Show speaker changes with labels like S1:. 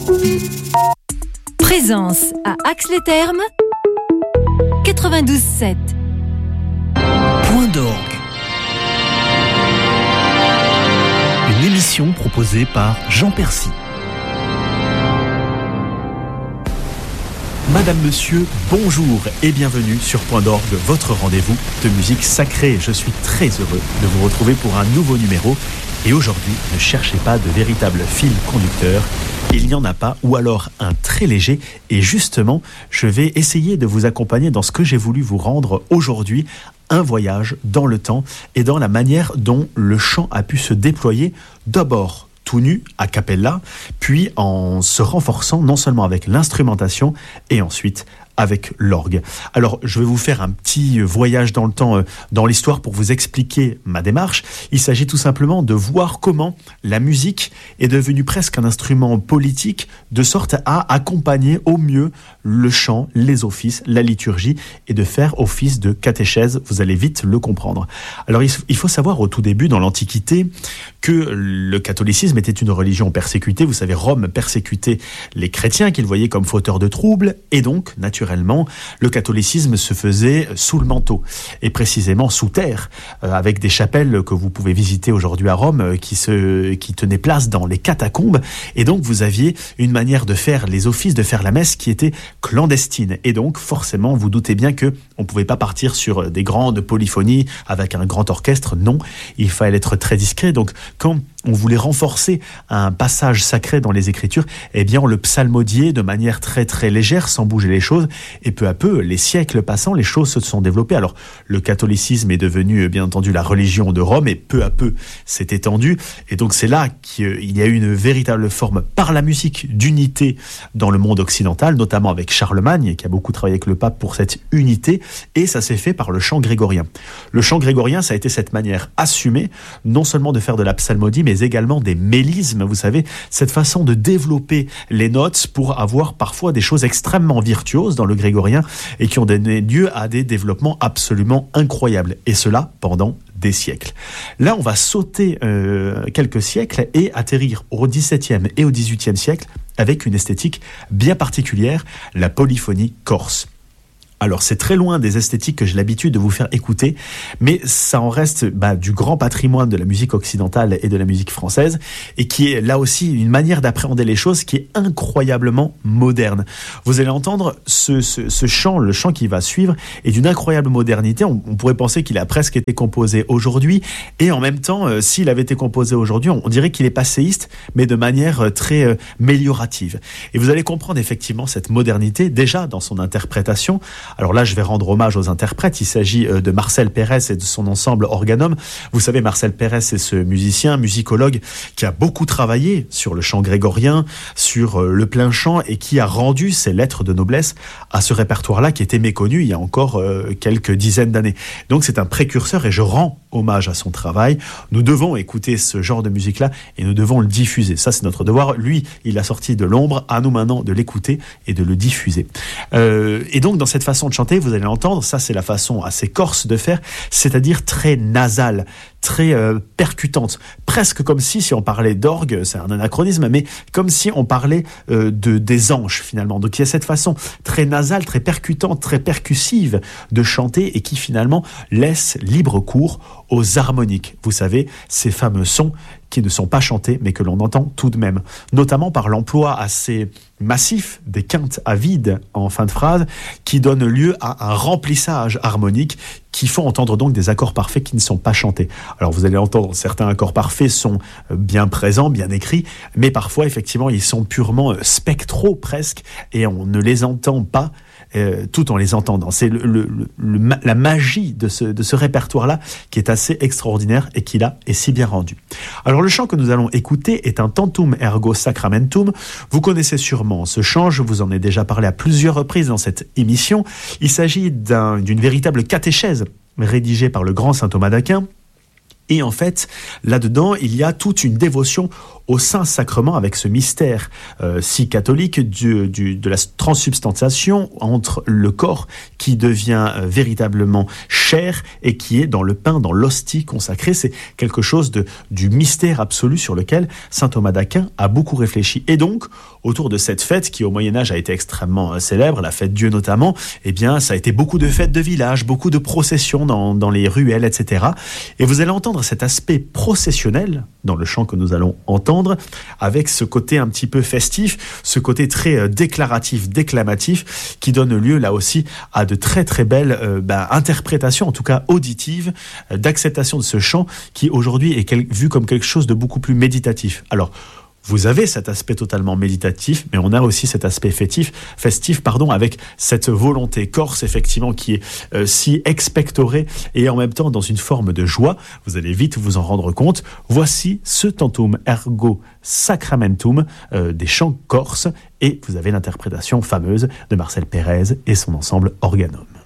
S1: Présence à Ax-les-Thermes 92.7.
S2: Point d'orgue. Une émission proposée par Jean Percy. Madame, monsieur, bonjour et bienvenue sur Point d'orgue, votre rendez-vous de musique sacrée. Je suis très heureux de vous retrouver pour un nouveau numéro. Et aujourd'hui, ne cherchez pas de véritable fil conducteur. Il n'y en a pas, ou alors un très léger. Et justement, je vais essayer de vous accompagner dans ce que j'ai voulu vous rendre aujourd'hui. Un voyage dans le temps et dans la manière dont le chant a pu se déployer d'abord tout nu, a cappella, puis en se renforçant non seulement avec l'instrumentation et ensuite avec l'orgue. Alors, je vais vous faire un petit voyage dans le temps, dans l'histoire pour vous expliquer ma démarche. Il s'agit tout simplement de voir comment la musique est devenue presque un instrument politique, de sorte à accompagner au mieux le chant, les offices, la liturgie, et de faire office de catéchèse. Vous allez vite le comprendre. Alors, il faut savoir au tout début, dans l'Antiquité, que le catholicisme était une religion persécutée. Vous savez, Rome persécutait les chrétiens qu'il voyait comme fauteurs de troubles, et donc, naturellement, le catholicisme se faisait sous le manteau, et précisément sous terre, avec des chapelles que vous pouvez visiter aujourd'hui à Rome, qui tenaient place dans les catacombes, et donc vous aviez une manière de faire les offices, de faire la messe qui était clandestine, et donc forcément vous doutez bien que on pouvait pas partir sur des grandes polyphonies avec un grand orchestre, non, il fallait être très discret. Donc quand on voulait renforcer un passage sacré dans les Écritures, eh bien on le psalmodiait de manière très très légère, sans bouger les choses, et peu à peu, les siècles passant, les choses se sont développées. Alors, le catholicisme est devenu, bien entendu, la religion de Rome, et peu à peu, s'est étendu, et donc c'est là qu'il y a eu une véritable forme, par la musique, d'unité dans le monde occidental, notamment avec Charlemagne, qui a beaucoup travaillé avec le pape pour cette unité, et ça s'est fait par le chant grégorien. Le chant grégorien, ça a été cette manière assumée, non seulement de faire de la psalmodie, mais également des mélismes, vous savez, cette façon de développer les notes pour avoir parfois des choses extrêmement virtuoses dans le grégorien et qui ont donné lieu à des développements absolument incroyables, et cela pendant des siècles. Là, on va sauter quelques siècles et atterrir au XVIIe et au XVIIIe siècle avec une esthétique bien particulière, la polyphonie corse. Alors, c'est très loin des esthétiques que j'ai l'habitude de vous faire écouter, mais ça en reste du grand patrimoine de la musique occidentale et de la musique française, et qui est là aussi une manière d'appréhender les choses qui est incroyablement moderne. Vous allez entendre ce chant, le chant qui va suivre, est d'une incroyable modernité. On pourrait penser qu'il a presque été composé aujourd'hui, et en même temps, s'il avait été composé aujourd'hui, on dirait qu'il est passéiste, mais de manière très méliorative. Et vous allez comprendre effectivement cette modernité, déjà dans son interprétation. Alors là, je vais rendre hommage aux interprètes. Il s'agit de Marcel Pérez et de son ensemble Organum. Vous savez, Marcel Pérez, c'est ce musicien, musicologue, qui a beaucoup travaillé sur le chant grégorien, sur le plein chant, et qui a rendu ses lettres de noblesse à ce répertoire-là qui était méconnu il y a encore quelques dizaines d'années. Donc c'est un précurseur, et je rends hommage à son travail. Nous devons écouter ce genre de musique-là, et nous devons le diffuser. Ça, c'est notre devoir. Lui, il a sorti de l'ombre, à nous maintenant de l'écouter et de le diffuser. Et donc, dans cette façon de chanter, vous allez l'entendre, ça c'est la façon assez corse de faire, c'est-à-dire très nasale, très percutante, presque comme si on parlait d'orgue, c'est un anachronisme, mais comme si on parlait des anges finalement. Donc il y a cette façon très nasale, très percutante, très percussive de chanter, et qui finalement laisse libre cours aux harmoniques. Vous savez, ces fameux sons qui ne sont pas chantés, mais que l'on entend tout de même, notamment par l'emploi assez massif des quintes à vide en fin de phrase, qui donnent lieu à un remplissage harmonique qui font entendre donc des accords parfaits qui ne sont pas chantés. Alors vous allez entendre, certains accords parfaits sont bien présents, bien écrits, mais parfois effectivement ils sont purement spectraux presque, et on ne les entend pas tout en les entendant. C'est la magie de ce répertoire-là qui est assez extraordinaire, et qui là est si bien rendu. Alors le chant que nous allons écouter est un Tantum Ergo Sacramentum. Vous connaissez sûrement ce chant, je vous en ai déjà parlé à plusieurs reprises dans cette émission. Il s'agit d'une véritable catéchèse rédigée par le grand saint Thomas d'Aquin. Et en fait, là-dedans, il y a toute une dévotion au Saint-Sacrement avec ce mystère si catholique de la transsubstantiation entre le corps qui devient véritablement chair et qui est dans le pain, dans l'hostie consacrée. C'est quelque chose du mystère absolu sur lequel saint Thomas d'Aquin a beaucoup réfléchi. Et donc, autour de cette fête qui au Moyen-Âge a été extrêmement célèbre, la fête Dieu notamment, eh bien, ça a été beaucoup de fêtes de village, beaucoup de processions dans les ruelles, etc. Et vous allez entendre cet aspect processionnel dans le chant que nous allons entendre, avec ce côté un petit peu festif, ce côté très déclaratif, déclamatif, qui donne lieu là aussi à de très très belles interprétations, en tout cas auditives, d'acceptation de ce chant qui aujourd'hui est vu comme quelque chose de beaucoup plus méditatif. Alors, vous avez cet aspect totalement méditatif, mais on a aussi cet aspect festif, avec cette volonté corse, effectivement, qui est si expectorée et en même temps dans une forme de joie. Vous allez vite vous en rendre compte. Voici ce Tantum Ergo Sacramentum des chants corses, et vous avez l'interprétation fameuse de Marcel Pérez et son ensemble Organum.